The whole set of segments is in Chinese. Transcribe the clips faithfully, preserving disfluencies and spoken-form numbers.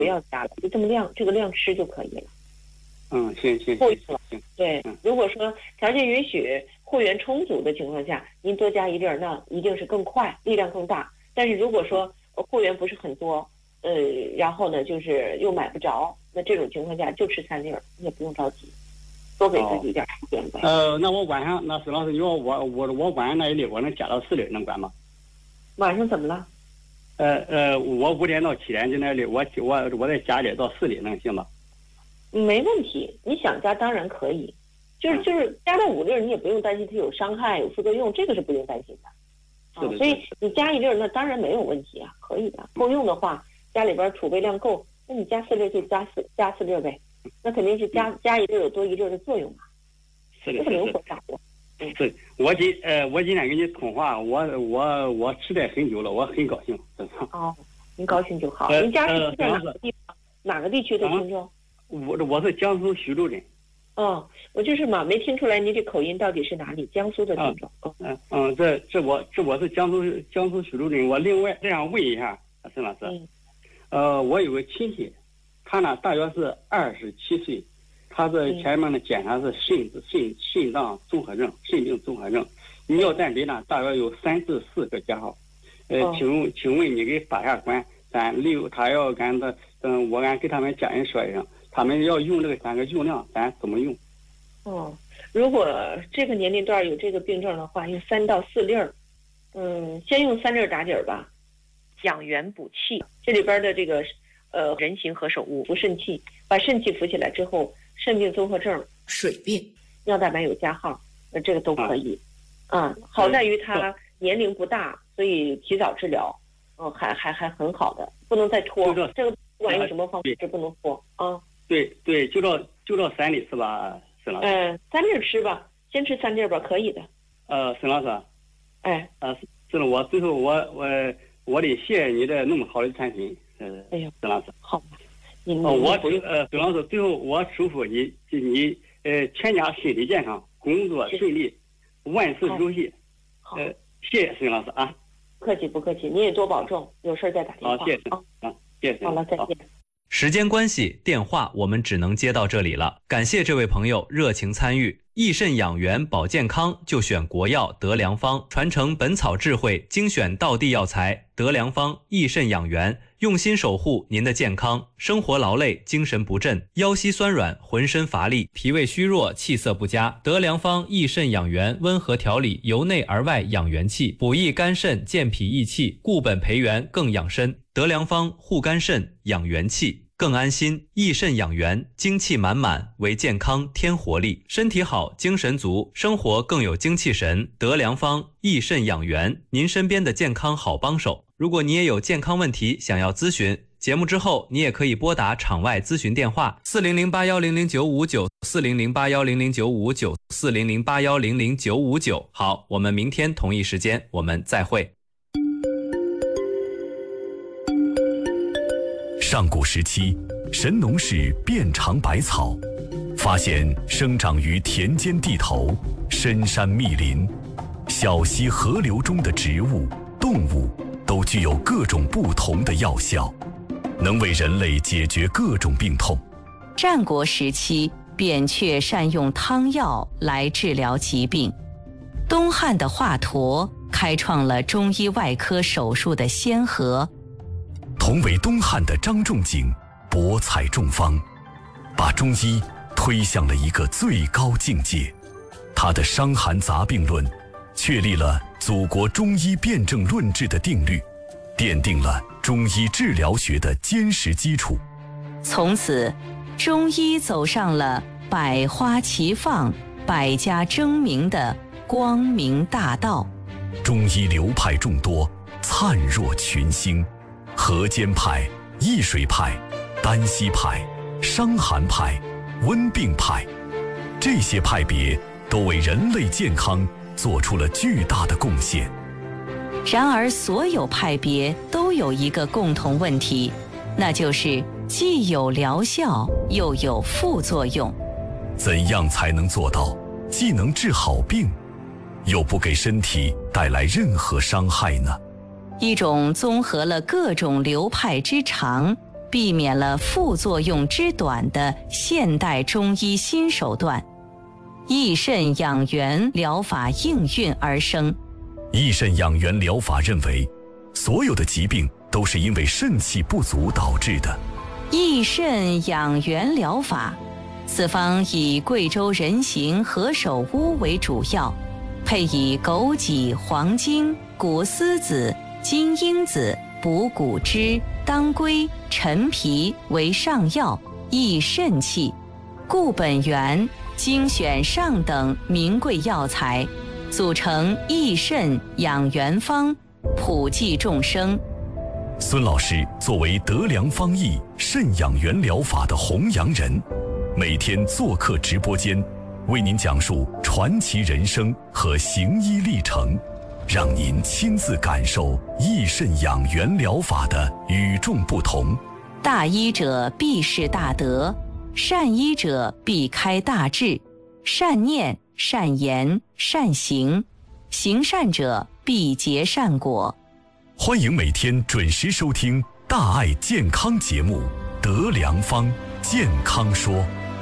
不要加了，就这么量，这个量吃就可以了。 嗯，行行够行行。 对，如果说条件允许、货源充足的情况下，您多加一粒儿，那一定是更快，力量更大。但是如果说货源不是很多，呃，然后呢，就是又买不着，那这种情况下就吃三粒儿，你也不用着急，多给自己一点时间呗。 呃，那我晚上，那沈老师，如果我我我晚上那一粒，我能加到四粒，能管吗？ 晚上怎么了？ 呃呃，我五点到七点就那里，我我我再加点到四粒，能行吗？ 没问题，你想加当然可以，就是就是加到五粒，你也不用担心它有伤害、有副作用，这个是不用担心的。啊，所以你加一粒那当然没有问题啊，可以的。够用的话，家里边储备量够，那你加四粒就加四加四粒呗，那肯定是加加一粒有多一粒的作用啊， 是的， 这个灵活掌握。 是，我今呃我今天跟你通话，我我我期待很久了，我很高兴，真的。 哦，您高兴就好。您家是在哪个地方？哪个地区的听众？ 我我是江苏徐州人。 哦，我就是嘛，没听出来您这口音到底是哪里？江苏的听众。 嗯嗯，这这我这我是江苏江苏徐州人。我另外这样问一下沈老师， 嗯， 呃，我有个亲戚，他呢大约是二十七岁，他是前面的检查是肾肾肾脏综合症，肾病综合症，尿蛋白呢大约有三至四个加号。呃，请问请问你给把下关，咱六他要跟他嗯，我俺给他们家人说一声。他们要用这个三个用量，咱怎么用？ 哦，如果这个年龄段有这个病症的话，用三到四粒儿，嗯，先用三粒儿打底儿吧，养元补气。这里边的这个呃人形何首乌扶肾气，把肾气扶起来之后，肾病综合症、水病、尿蛋白有加号，那这个都可以。啊，嗯、好在于他年龄不大，所以提早治疗，嗯、呃，还还还很好的，不能再拖。这个不管用什么方式，不能拖啊。 对对，就照就照三粒是吧，沈老师？ 嗯、呃，三粒吃吧，先吃三粒吧，可以的。 呃，沈老师， 哎， 呃，是了，我最后我我我得谢谢你的那么好的产品，呃， 哎呀， 沈老师， 好吧，你哦，我呃，沈老师，最后我祝福你你呃全家身体健康，工作顺利，万事如意。呃，谢谢沈老师啊。 不客气不客气，你也多保重，有事再打电话。 好，谢谢啊，啊，谢谢。 好了，再见。 时间关系，电话我们只能接到这里了。感谢这位朋友热情参与。益肾养元保健康，就选国药德良方，传承本草智慧，精选道地药材，德良方益肾养元，用心守护您的健康。生活劳累，精神不振，腰膝酸软，浑身乏力，脾胃虚弱，气色不佳。德良方益肾养元，温和调理，由内而外养元气，补益肝肾，健脾益气，固本培元，更养生。德良方护肝肾，养元气。更安心，益肾养元，精气满满，为健康添活力，身体好，精神足，生活更有精气神。德良方益肾养元，您身边的健康好帮手。如果你也有健康问题想要咨询，节目之后你也可以拨打场外咨询电话四零零八幺零零九五九四零零八幺零零九五九四零零八幺零零九五九。好，我们明天同一时间我们再会。 上古时期，神农氏遍尝百草，发现生长于田间地头、深山密林、小溪河流中的植物、动物都具有各种不同的药效，能为人类解决各种病痛。 战国时期，扁鹊善用汤药来治疗疾病。东汉的华佗开创了中医外科手术的先河。 同为东汉的张仲景博采众方，把中医推向了一个最高境界。他的《伤寒杂病论》确立了祖国中医辨证论治的定律，奠定了中医治疗学的坚实基础。 从此，中医走上了百花齐放、百家争鸣的光明大道。 中医流派众多，灿若群星。河间派、易水派、丹溪派、伤寒派、温病派，这些派别都为人类健康做出了巨大的贡献。 然而，所有派别都有一个共同问题，那就是既有疗效，又有副作用。 怎样才能做到既能治好病，又不给身体带来任何伤害呢？ 一种综合了各种流派之长， 避免了副作用之短的现代中医新手段。益肾养元疗法应运而生。 益肾养元疗法认为，所有的疾病都是因为肾气不足导致的。 益肾养元疗法，此方以贵州人形何首乌为主要，配以枸杞、黄精、谷丝子、金樱子、补骨脂、当归、陈皮为上药，益肾气。固本源、精选上等名贵药材，组成益肾养元方，普济众生。 孙老师作为德良方益肾养元疗法的弘扬人，每天做客直播间，为您讲述传奇人生和行医历程，让您亲自感受益肾养元疗法的与众不同。 大医者必是大德，善医者必开大智，善念、善言、善行，行善者必结善果。 欢迎每天准时收听大爱健康节目《德良方健康说》。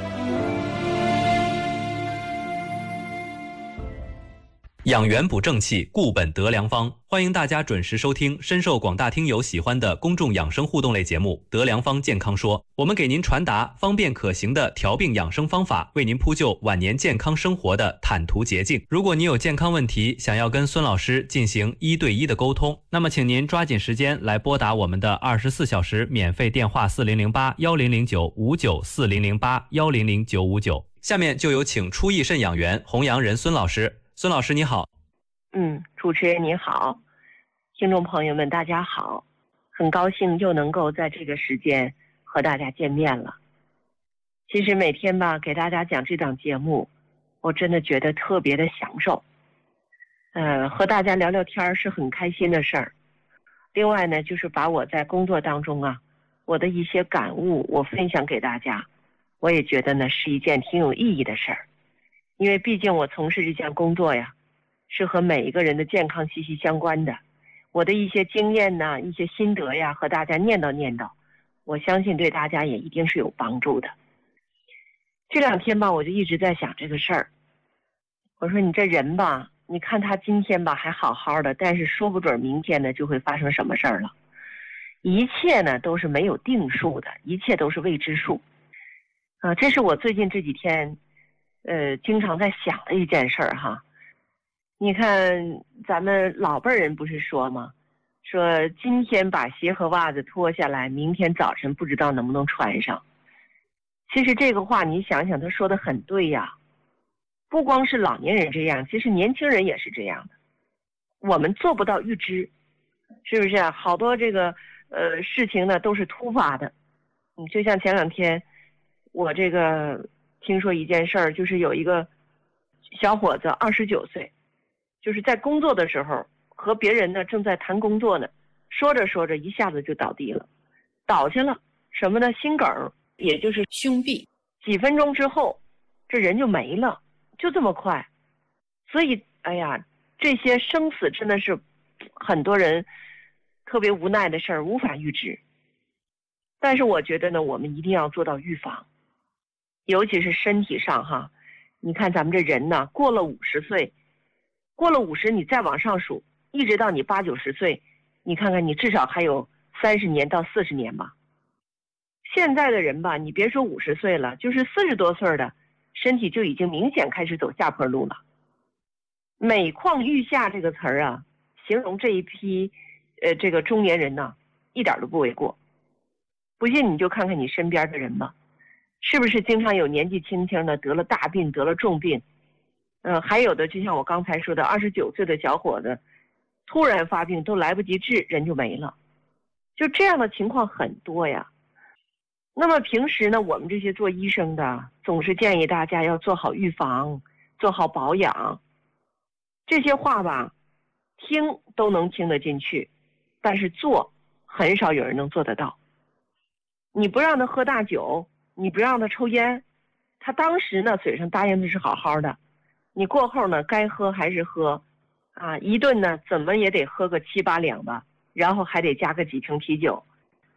养元补正气，固本得良方。欢迎大家准时收听深受广大听友喜欢的公众养生互动类节目《德良方健康说》。我们给您传达方便可行的调病养生方法，为您铺就晚年健康生活的坦途捷径。如果你有健康问题，想要跟孙老师进行一对一的沟通，那么请您抓紧时间来拨打我们的二十四小时免费电话四零零八幺零零九五九四零零八幺零零九五九。下面就有请初益肾养元弘扬人孙老师。孙老师你好。 嗯，主持人你好，听众朋友们大家好，很高兴又能够在这个时间和大家见面了。其实每天吧给大家讲这档节目，我真的觉得特别的享受。呃，和大家聊聊天是很开心的事儿。另外呢，就是把我在工作当中啊，我的一些感悟我分享给大家，我也觉得呢是一件挺有意义的事儿。因为毕竟我从事这项工作呀，是和每一个人的健康息息相关的。我的一些经验呢，一些心得呀，和大家念叨念叨，我相信对大家也一定是有帮助的。这两天吧，我就一直在想这个事儿。我说你这人吧，你看他今天吧还好好的，但是说不准明天呢就会发生什么事儿了。一切呢都是没有定数的，一切都是未知数。啊，这是我最近这几天呃，经常在想的一件事儿哈。你看咱们老辈人不是说吗，说今天把鞋和袜子脱下来，明天早晨不知道能不能穿上。其实这个话你想想，他说的很对呀。不光是老年人这样，其实年轻人也是这样的。我们做不到预知，是不是啊？好多这个呃事情呢都是突发的。嗯，就像前两天我这个听说一件事儿，就是有一个小伙子二十九岁，就是在工作的时候和别人呢正在谈工作呢，说着说着一下子就倒地了，倒下了什么呢？心梗，也就是胸壁。几分钟之后，这人就没了，就这么快。所以，哎呀，这些生死真的是很多人特别无奈的事儿，无法预知。但是我觉得呢，我们一定要做到预防。尤其是身体上哈，你看咱们这人呢，过了五十岁，过了五十，你再往上数，一直到你八九十岁，你看看你至少还有三十年到四十年吧。现在的人吧，你别说五十岁了，就是四十多岁的，身体就已经明显开始走下坡路了。每况愈下这个词儿啊，形容这一批，呃，这个中年人呢，一点都不为过。不信你就看看你身边的人吧。是不是经常有年纪轻轻的得了大病，得了重病？呃，还有的就像我刚才说的，二十九岁的小伙子突然发病都来不及治，人就没了。就这样的情况很多呀。那么平时呢，我们这些做医生的总是建议大家要做好预防，做好保养。这些话吧，听都能听得进去，但是做很少有人能做得到。你不让他喝大酒，你不让他抽烟，他当时呢嘴上答应的是好好的，你过后呢该喝还是喝，啊，一顿呢怎么也得喝个七八两吧，然后还得加个几瓶啤酒，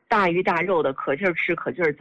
大鱼大肉的，可劲儿吃可劲儿造。